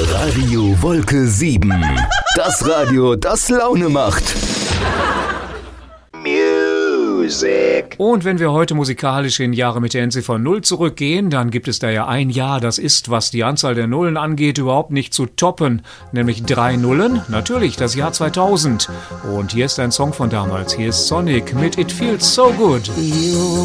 Radio Wolke 7. Das Radio, das Laune macht. Music. Und wenn wir heute musikalisch in Jahre mit der Endziffer 0 zurückgehen, dann gibt es da ja ein Jahr, das ist, was die Anzahl der Nullen angeht, überhaupt nicht zu toppen. Nämlich 3 Nullen, natürlich das Jahr 2000. Und hier ist ein Song von damals. Hier ist Sonic mit It Feels So Good.